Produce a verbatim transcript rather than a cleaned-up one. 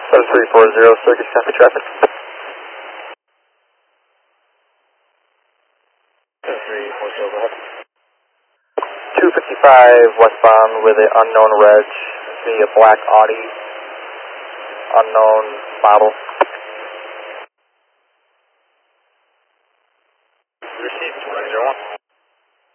seven three four zero, Circus, copy traffic. seven three four zero, go ahead. two fifty-five westbound with an unknown reg, see a black Audi, unknown model.